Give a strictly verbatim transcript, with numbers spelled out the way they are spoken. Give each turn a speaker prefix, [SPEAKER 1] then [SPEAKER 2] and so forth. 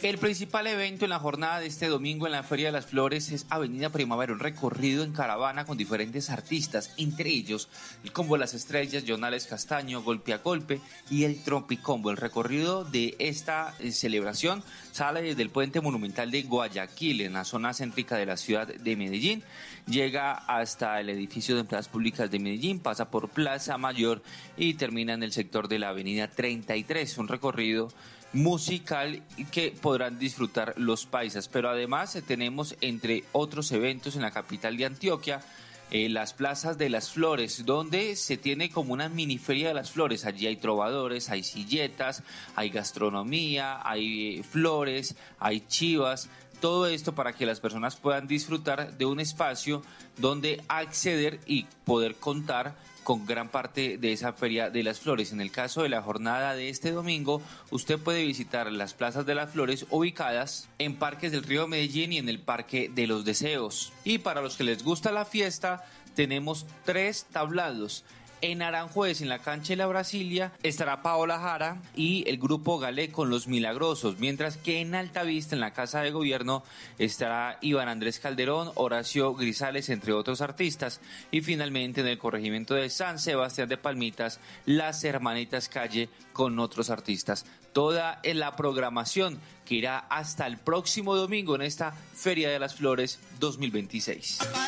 [SPEAKER 1] El principal evento en la jornada de este domingo en la Feria de las Flores es Avenida Primavera, un recorrido en caravana con diferentes artistas, entre ellos el Combo Las Estrellas, Jonales Castaño, Golpe a Golpe y el Tropicombo. El recorrido de esta eh, celebración sale desde el Puente Monumental de Guayaquil, en la zona céntrica de la ciudad de Medellín, llega hasta el edificio de Empleadas Públicas de Medellín, pasa por Plaza Mayor y termina en el sector de la Avenida treinta y tres, un recorrido musical que podrán disfrutar los paisas, pero además eh, tenemos entre otros eventos en la capital de Antioquia eh, las plazas de las flores, donde se tiene como una mini feria de las flores. Allí hay trovadores, hay silletas, hay gastronomía, hay eh, flores, hay chivas. Todo esto para que las personas puedan disfrutar de un espacio donde acceder y poder contar con gran parte de esa Feria de las Flores. En el caso de la jornada de este domingo, usted puede visitar las plazas de las flores ubicadas en Parques del Río Medellín y en el Parque de los Deseos. Y para los que les gusta la fiesta, tenemos tres tablados. En Aranjuez, en la cancha de la Brasilia, estará Paola Jara y el grupo Galé con Los Milagrosos, mientras que en Altavista, en la Casa de Gobierno, estará Iván Andrés Calderón, Horacio Grisales, entre otros artistas. Y finalmente en el corregimiento de San Sebastián de Palmitas, Las Hermanitas Calle con otros artistas. Toda en la programación que irá hasta el próximo domingo en esta Feria de las Flores dos mil veintiséis.